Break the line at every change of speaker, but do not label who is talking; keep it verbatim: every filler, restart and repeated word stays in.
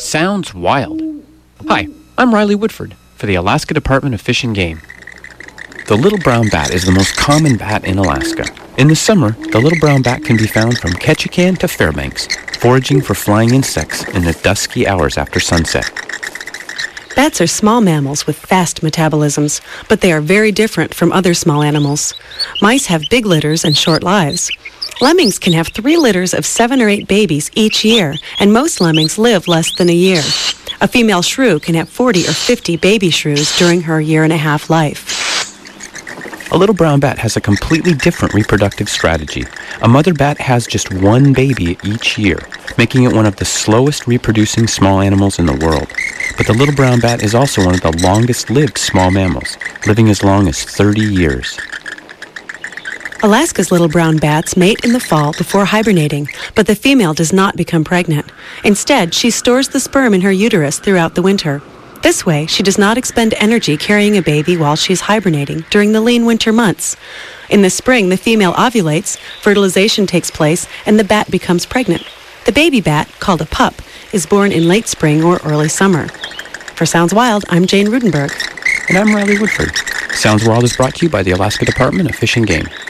Sounds wild. Hi, I'm Riley Woodford for the Alaska Department of Fish and Game. The little brown bat is the most common bat in Alaska. In the summer, the little brown bat can be found from Ketchikan to Fairbanks, foraging for flying insects in the dusky hours after sunset.
Bats are small mammals with fast metabolisms, but they are very different from other small animals. Mice have big litters and short lives. Lemmings can have three litters of seven or eight babies each year, and most lemmings live less than a year. A female shrew can have forty or fifty baby shrews during her year and a half life.
A little brown bat has a completely different reproductive strategy. A mother bat has just one baby each year, making it one of the slowest reproducing small animals in the world. But the little brown bat is also one of the longest-lived small mammals, living as long as thirty years.
Alaska's little brown bats mate in the fall before hibernating, but the female does not become pregnant. Instead, she stores the sperm in her uterus throughout the winter. This way, she does not expend energy carrying a baby while she is hibernating during the lean winter months. In the spring, the female ovulates, fertilization takes place, and the bat becomes pregnant. The baby bat, called a pup, is born in late spring or early summer. For Sounds Wild, I'm Jane Rudenberg.
And I'm Riley Woodford. Sounds Wild is brought to you by the Alaska Department of Fish and Game.